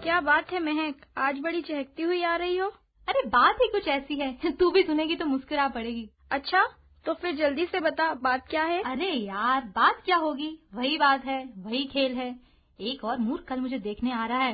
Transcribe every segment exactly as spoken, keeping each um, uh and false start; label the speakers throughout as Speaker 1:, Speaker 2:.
Speaker 1: क्या बात है महक, आज बड़ी चहकती हुई आ रही हो?
Speaker 2: अरे बात ही कुछ ऐसी है, तू भी सुनेगी तो मुस्कुरा पड़ेगी।
Speaker 1: अच्छा, तो फिर जल्दी से बता, बात क्या है?
Speaker 2: अरे यार, बात क्या होगी, वही बात है, वही खेल है। एक और मूर्ख कल मुझे देखने आ रहा है।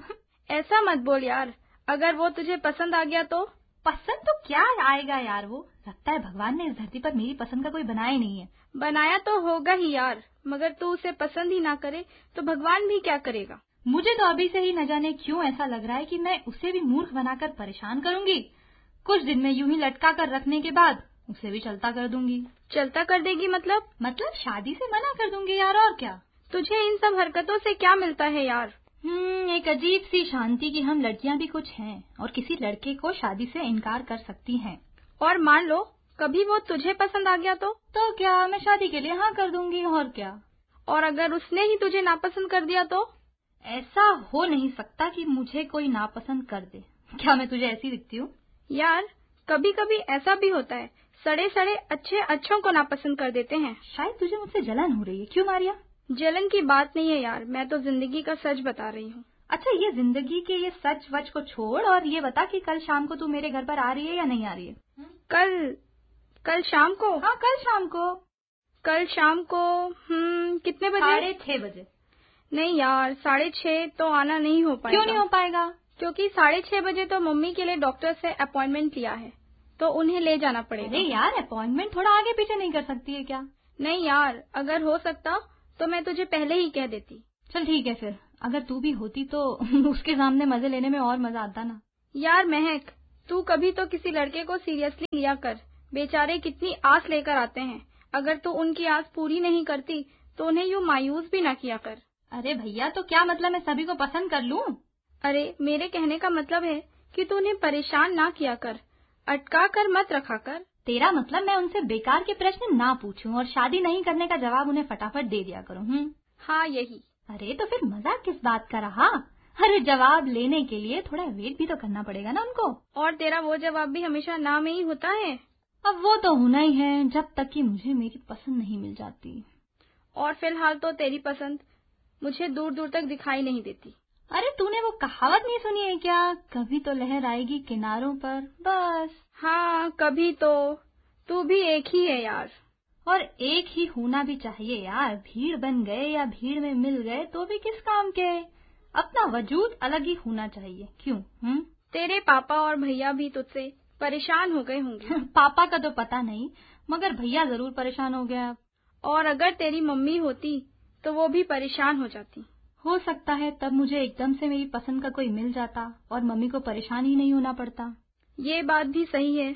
Speaker 1: ऐसा मत बोल यार, अगर वो तुझे पसंद आ गया तो?
Speaker 2: पसंद तो क्या आएगा यार, वो लगता है भगवान ने इस धरती पर मेरी पसंद का कोई बनाया ही नहीं है।
Speaker 1: बनाया तो होगा ही यार, मगर तू उसे पसंद ही ना करे तो भगवान भी क्या करेगा?
Speaker 2: मुझे तो अभी से ही न जाने क्यों ऐसा लग रहा है कि मैं उसे भी मूर्ख बनाकर परेशान करूंगी। कुछ दिन में यूं ही लटका कर रखने के बाद उसे भी चलता कर दूंगी।
Speaker 1: चलता कर देगी मतलब?
Speaker 2: मतलब शादी से मना कर दूंगी यार, और क्या।
Speaker 1: तुझे इन सब हरकतों से क्या मिलता है यार?
Speaker 2: हम्म एक अजीब सी शांति कि हम लड़कियां भी कुछ हैं और किसी लड़के को शादी से इनकार कर सकती हैं।
Speaker 1: और मान लो कभी वो तुझे पसंद आ गया तो?
Speaker 2: तो क्या, मैं शादी के लिए हाँ कर दूंगी, और क्या।
Speaker 1: और अगर उसने ही तुझे नापसंद कर दिया तो?
Speaker 2: ऐसा हो नहीं सकता कि मुझे कोई नापसंद कर दे। क्या मैं तुझे ऐसी दिखती हूँ?
Speaker 1: यार कभी कभी ऐसा भी होता है, सड़े सड़े अच्छे अच्छों को नापसंद कर देते हैं।
Speaker 2: शायद तुझे मुझसे जलन हो रही है। क्यों मारिया?
Speaker 1: जलन की बात नहीं है यार, मैं तो जिंदगी का सच बता रही हूँ।
Speaker 2: अच्छा, ये जिंदगी के ये सच वच को छोड़ और ये बता कि कल शाम को तू मेरे घर पर आ रही है या नहीं आ रही है?
Speaker 1: कल? कल शाम को?
Speaker 2: हाँ कल शाम को।
Speaker 1: कल शाम को हम्म कितने बजे?
Speaker 2: साढ़े छह बजे।
Speaker 1: नहीं यार, साढ़े छह तो आना नहीं हो पाएगा।
Speaker 2: क्यों नहीं हो पाएगा?
Speaker 1: क्योंकि साढ़े छह बजे तो मम्मी के लिए डॉक्टर से अपॉइंटमेंट लिया है, तो उन्हें ले जाना पड़ेगा।
Speaker 2: अरे यार, अपॉइंटमेंट थोड़ा आगे पीछे नहीं कर सकती है क्या?
Speaker 1: नहीं यार, अगर हो सकता तो मैं तुझे पहले ही कह देती।
Speaker 2: चल ठीक है फिर, अगर तू भी होती तो उसके सामने मजे लेने में और मजा आता ना।
Speaker 1: यार महक, तू कभी तो किसी लड़के को सीरियसली लिया कर। बेचारे कितनी आस लेकर आते हैं, अगर तू उनकी आस पूरी नहीं करती तो उन्हें यूँ मायूस भी ना किया कर।
Speaker 2: अरे भैया, तो क्या मतलब मैं सभी को पसंद कर लूं?
Speaker 1: अरे मेरे कहने का मतलब है कि तू उन्हें परेशान ना किया कर, अटका कर मत रखा कर।
Speaker 2: तेरा मतलब मैं उनसे बेकार के प्रश्न ना पूछूं और शादी नहीं करने का जवाब उन्हें फटाफट दे दिया करूं? हम्म
Speaker 1: हाँ यही।
Speaker 2: अरे तो फिर मजाक किस बात का रहा? अरे जवाब लेने के लिए थोड़ा वेट भी तो करना पड़ेगा ना उनको।
Speaker 1: और तेरा वो जवाब भी हमेशा ना में ही होता है।
Speaker 2: अब वो तो होना ही है जब तक कि मुझे मेरी पसंद नहीं मिल जाती।
Speaker 1: और फिलहाल तो तेरी पसंद मुझे दूर दूर तक दिखाई नहीं देती।
Speaker 2: अरे तूने वो कहावत नहीं सुनी है क्या, कभी तो लहर आएगी किनारों पर, बस।
Speaker 1: हाँ कभी तो। तू भी एक ही है यार।
Speaker 2: और एक ही होना भी चाहिए यार, भीड़ बन गए या भीड़ में मिल गए तो भी किस काम के। अपना वजूद अलग ही होना चाहिए। क्यों? हम्म
Speaker 1: तेरे पापा और भैया भी तुझसे परेशान हो गए होंगे।
Speaker 2: पापा का तो पता नहीं, मगर भैया जरूर परेशान हो गया।
Speaker 1: और अगर तेरी मम्मी होती तो वो भी परेशान हो जाती।
Speaker 2: हो सकता है तब मुझे एकदम से मेरी पसंद का कोई मिल जाता और मम्मी को परेशान ही नहीं होना पड़ता।
Speaker 1: ये बात भी सही है,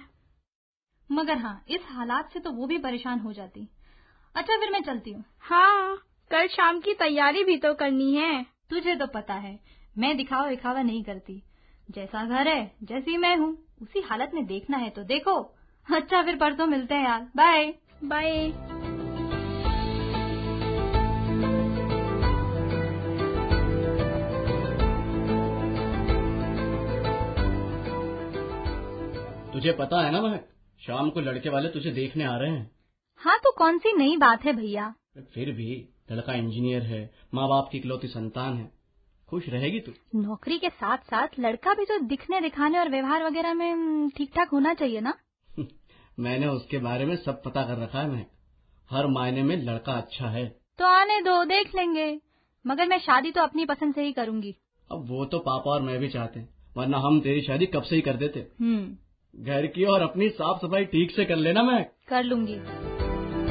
Speaker 2: मगर हाँ, इस हालात से तो वो भी परेशान हो जाती। अच्छा फिर मैं चलती हूँ।
Speaker 1: हाँ, कल शाम की तैयारी भी तो करनी है।
Speaker 2: तुझे तो पता है मैं दिखावा दिखावा नहीं करती। जैसा घर है, जैसी मैं हूँ, उसी हालत में देखना है तो देखो। अच्छा फिर परसों मिलते हैं यार, बाय
Speaker 1: बाय।
Speaker 3: तुझे पता है ना महक, शाम को लड़के वाले तुझे देखने आ रहे हैं।
Speaker 2: हाँ तो कौन सी नई बात है भैया?
Speaker 3: फिर भी लड़का इंजीनियर है, माँ बाप की इकलौती संतान है, खुश रहेगी तू।
Speaker 2: नौकरी के साथ साथ लड़का भी तो दिखने दिखाने और व्यवहार वगैरह में ठीक ठाक होना चाहिए ना।
Speaker 3: मैंने उसके बारे में सब पता कर रखा है महक, हर मायने में लड़का अच्छा है।
Speaker 2: तो आने दो, देख लेंगे, मगर मैं शादी तो अपनी पसंद से ही करूंगी।
Speaker 3: अब वो तो पापा और मैं भी चाहते हैं, वरना हम तेरी शादी कब से ही कर देते।
Speaker 2: हम्म
Speaker 3: घर की और अपनी साफ सफाई ठीक से कर लेना। मैं
Speaker 2: कर लूंगी।